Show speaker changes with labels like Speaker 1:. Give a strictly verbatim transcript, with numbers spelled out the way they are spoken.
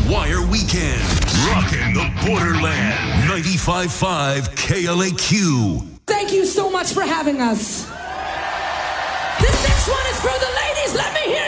Speaker 1: Wire Weekend. Rockin' the Borderland. ninety-five point five K L A Q.
Speaker 2: Thank you so much for having us. This next one is for the ladies. Let me hear